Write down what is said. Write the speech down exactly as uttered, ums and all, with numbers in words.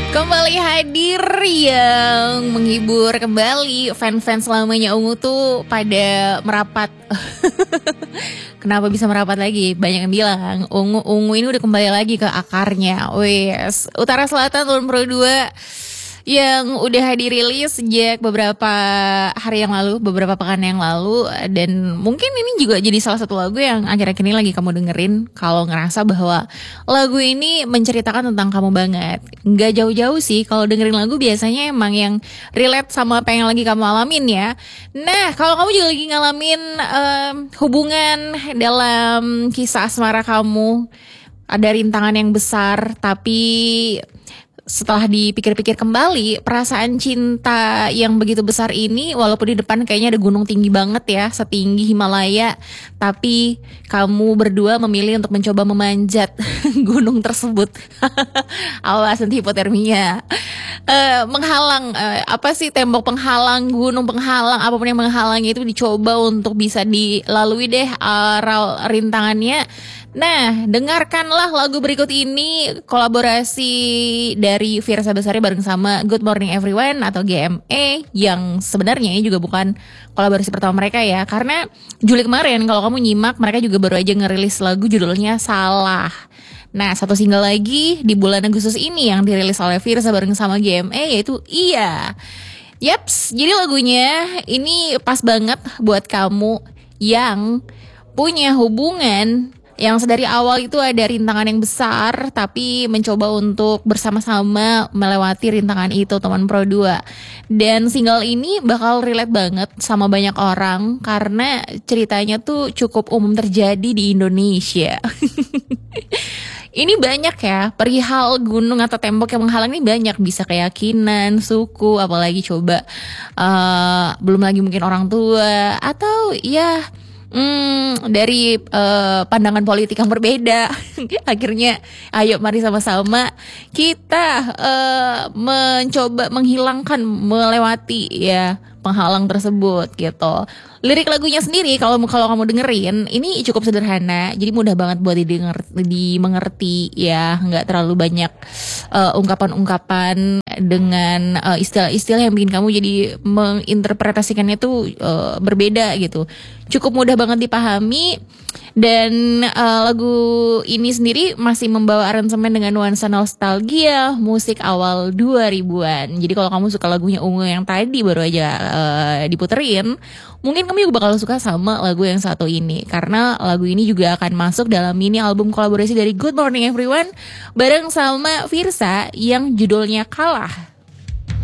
Kembali hadir yang menghibur kembali fans-fans lamanya Ungu tuh pada merapat. Kenapa bisa merapat lagi? Banyak yang bilang Ungu Ungu ini udah kembali lagi ke akarnya. Wes, Utara Selatan Turun Pro dua yang udah dirilis sejak beberapa hari yang lalu, beberapa pekan yang lalu. Dan mungkin ini juga jadi salah satu lagu yang akhir-akhir ini lagi kamu dengerin kalau ngerasa bahwa lagu ini menceritakan tentang kamu banget. Nggak jauh-jauh sih, kalau dengerin lagu biasanya emang yang relate sama apa yang lagi kamu alamin ya. Nah, kalau kamu juga lagi ngalamin um, hubungan dalam kisah asmara kamu, ada rintangan yang besar, tapi setelah dipikir-pikir kembali, perasaan cinta yang begitu besar ini, walaupun di depan kayaknya ada gunung tinggi banget ya, setinggi Himalaya, tapi kamu berdua memilih untuk mencoba memanjat gunung tersebut. Awas nanti hipotermia. Uh, menghalang, uh, apa sih tembok penghalang, gunung penghalang, apapun yang menghalangi itu dicoba untuk bisa dilalui deh uh, rintangannya. Nah, dengarkanlah lagu berikut ini, kolaborasi dari Fiersa Besari bareng sama Good Morning Everyone atau G M E, yang sebenarnya ini juga bukan kolaborasi pertama mereka ya, karena Juli kemarin kalau kamu nyimak mereka juga baru aja ngerilis lagu judulnya Salah. Nah, satu single lagi di bulan Agustus ini yang dirilis oleh Fiersa bareng sama G M E yaitu Iya. Yaps, jadi lagunya ini pas banget buat kamu yang punya hubungan yang sedari awal itu ada rintangan yang besar, tapi mencoba untuk bersama-sama melewati rintangan itu, teman Pro dua. Dan single ini bakal relate banget sama banyak orang karena ceritanya tuh cukup umum terjadi di Indonesia. Ini banyak ya, perihal gunung atau tembok yang menghalang ini banyak. Bisa keyakinan, suku, apalagi coba uh, belum lagi mungkin orang tua, atau ya Hmm, dari uh, pandangan politik yang berbeda. Akhirnya ayo mari sama-sama kita uh, mencoba menghilangkan, melewati ya penghalang tersebut gitu. Lirik lagunya sendiri kalau kalau kamu dengerin ini cukup sederhana, jadi mudah banget buat didengar, dimengerti ya, nggak terlalu banyak uh, ungkapan-ungkapan dengan uh, istilah-istilah yang bikin kamu jadi menginterpretasikannya tuh uh, berbeda gitu. Cukup mudah banget dipahami. Dan uh, lagu ini sendiri masih membawa aransemen dengan nuansa nostalgia musik awal dua ribuan. Jadi kalau kamu suka lagunya Ungu yang tadi baru aja uh, diputerin, mungkin kamu juga bakal suka sama lagu yang satu ini, karena lagu ini juga akan masuk dalam mini album kolaborasi dari Good Morning Everyone bareng sama Fiersa yang judulnya Kalah.